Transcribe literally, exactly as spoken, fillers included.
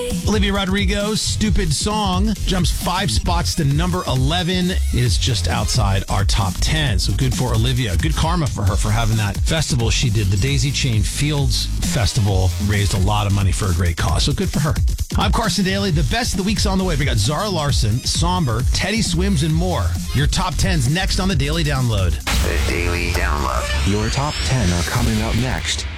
Olivia Rodrigo, Stupid Song, jumps five spots to number eleven. It is just outside our top ten. So good for Olivia. Good karma for her for having that festival she did. The Daisy Chain Fields Festival raised a lot of money for a great cause. So good for her. I'm Carson Daly. The best of the week's on the way. We got Zara Larson, Somber, Teddy Swims, and more. Your top ten's next on the Daily Download. The Daily Download. Your top ten are coming up next.